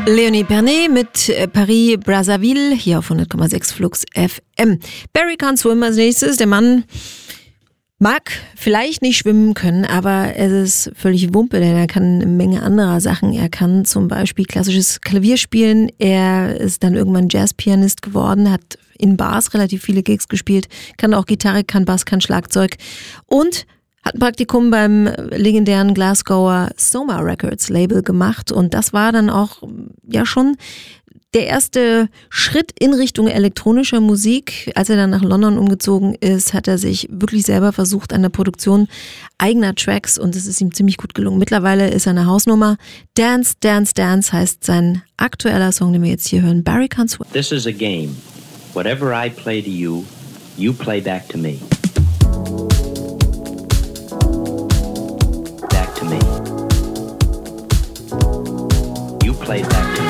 Leonie Pernet mit Paris Brazzaville hier auf 100,6 Flux FM. Barry Can't Swim als nächstes. Der Mann mag vielleicht nicht schwimmen können, aber es ist völlig Wumpe, denn er kann eine Menge anderer Sachen. Er kann zum Beispiel klassisches Klavier spielen. Er ist dann irgendwann Jazzpianist geworden, hat in Bars relativ viele Gigs gespielt, kann auch Gitarre, kann Bass, kann Schlagzeug und hat ein Praktikum beim legendären Glasgower Soma Records Label gemacht und das war dann auch ja schon der erste Schritt in Richtung elektronischer Musik. Als er dann nach London umgezogen ist, hat er sich wirklich selber versucht an der Produktion eigener Tracks und es ist ihm ziemlich gut gelungen. Mittlerweile ist er eine Hausnummer. Dance, Dance, Dance heißt sein aktueller Song, den wir jetzt hier hören. Barry Can't Swim. This is a game. Whatever I play to you, you play back to me. Back to me. You play back to me.